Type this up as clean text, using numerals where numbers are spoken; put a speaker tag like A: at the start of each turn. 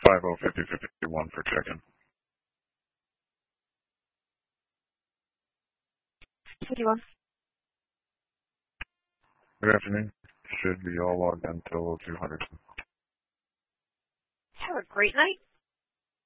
A: 5051 for check-in.
B: 51.
A: Good afternoon. Should be all logged until 200.
B: Have a great night.